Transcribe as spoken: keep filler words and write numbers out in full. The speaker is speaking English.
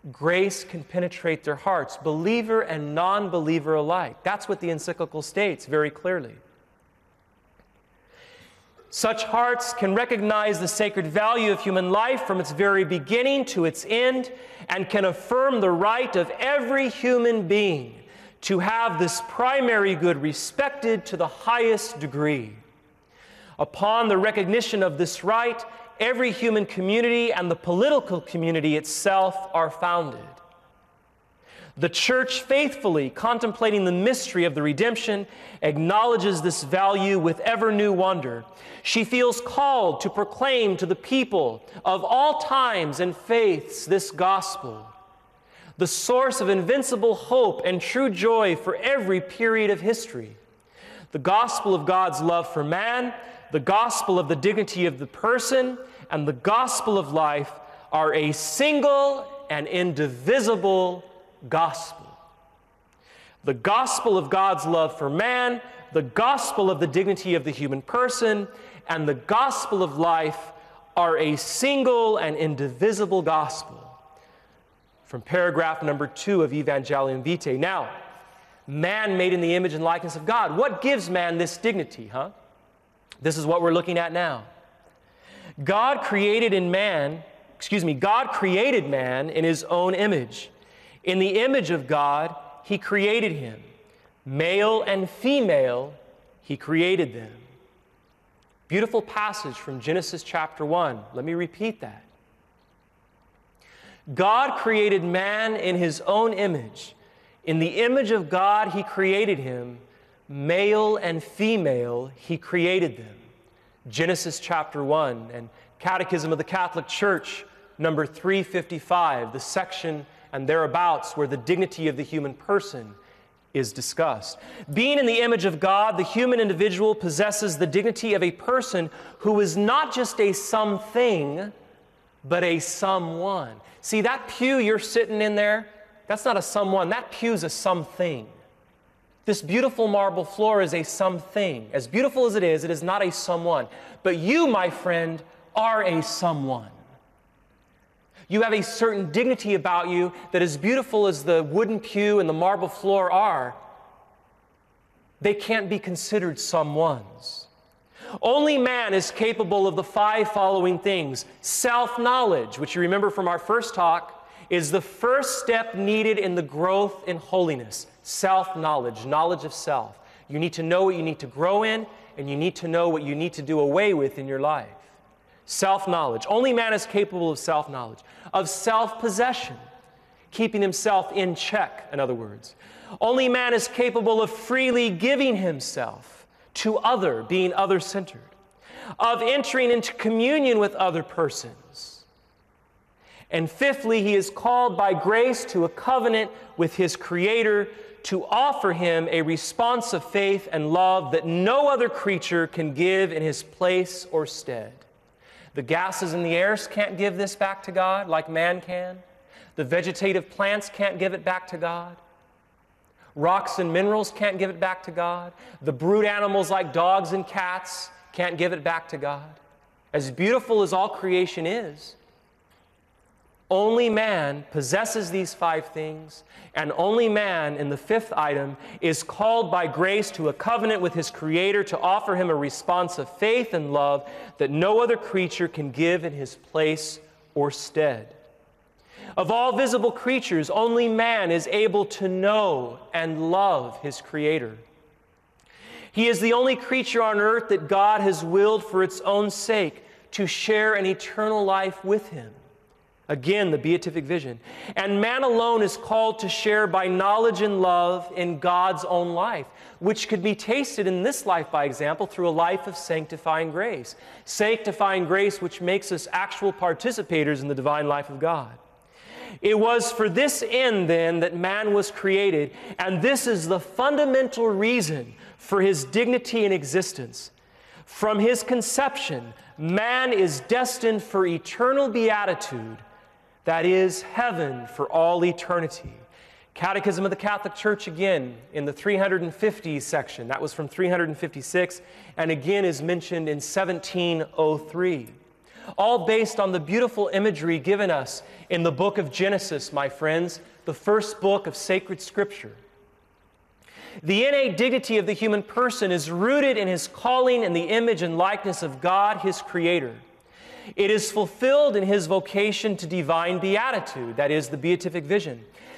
Grace can penetrate their hearts, believer and non-believer alike. That's what the encyclical states very clearly. Such hearts can recognize the sacred value of human life from its very beginning to its end, and can affirm the right of every human being to have this primary good respected to the highest degree. Upon the recognition of this right, every human community and the political community itself are founded. The Church, faithfully contemplating the mystery of the redemption, acknowledges this value with ever new wonder. She feels called to proclaim to the people of all times and faiths this gospel, the source of invincible hope and true joy for every period of history. The gospel of God's love for man, the gospel of the dignity of the person, and the gospel of life are a single and indivisible gospel. The gospel of God's love for man, the gospel of the dignity of the human person, and the gospel of life are a single and indivisible gospel. From paragraph number two of Evangelium Vitae. Now, man made in the image and likeness of God. What gives man this dignity, huh? This is what we're looking at now. God created in man, excuse me, God created man in his own image. In the image of God, he created him. Male and female, he created them. Beautiful passage from Genesis chapter one. Let me repeat that. God created man in his own image. In the image of God, he created him. Male and female, he created them. Genesis chapter one and Catechism of the Catholic Church, number three fifty-five, the section and thereabouts where the dignity of the human person is discussed. Being in the image of God, the human individual possesses the dignity of a person who is not just a something, but a someone. See, that pew you're sitting in there, that's not a someone, that pew's a something. This beautiful marble floor is a something. As beautiful as it is, it is not a someone. But you, my friend, are a someone. You have a certain dignity about you that, as beautiful as the wooden pew and the marble floor are, they can't be considered someones. Only man is capable of the five following things. Self-knowledge, which you remember from our first talk, is the first step needed in the growth in holiness. Self-knowledge, knowledge of self. You need to know what you need to grow in, and you need to know what you need to do away with in your life. Self-knowledge. Only man is capable of self-knowledge. Of self-possession, keeping himself in check, in other words. Only man is capable of freely giving himself to other, being other-centered. Of entering into communion with other persons. And fifthly, he is called by grace to a covenant with his Creator to offer him a response of faith and love that no other creature can give in his place or stead. The gases in the air can't give this back to God like man can. The vegetative plants can't give it back to God. Rocks and minerals can't give it back to God. The brute animals like dogs and cats can't give it back to God. As beautiful as all creation is, only man possesses these five things, and only man, in the fifth item, is called by grace to a covenant with his Creator to offer him a response of faith and love that no other creature can give in his place or stead. Of all visible creatures, only man is able to know and love his Creator. He is the only creature on earth that God has willed for its own sake to share an eternal life with him. Again, the beatific vision. And man alone is called to share by knowledge and love in God's own life, which could be tasted in this life, by example, through a life of sanctifying grace. Sanctifying grace which makes us actual participators in the divine life of God. It was for this end, then, that man was created, and this is the fundamental reason for his dignity and existence. From his conception, man is destined for eternal beatitude, that is, heaven for all eternity. Catechism of the Catholic Church, again, in the three hundred fifty section. That was from three hundred fifty-six, and again is mentioned in seventeen oh three. all based on the beautiful imagery given us in the book of Genesis, my friends, the first book of sacred Scripture. The innate dignity of the human person is rooted in his calling in the image and likeness of God, his Creator. It is fulfilled in his vocation to divine beatitude, that is, the beatific vision.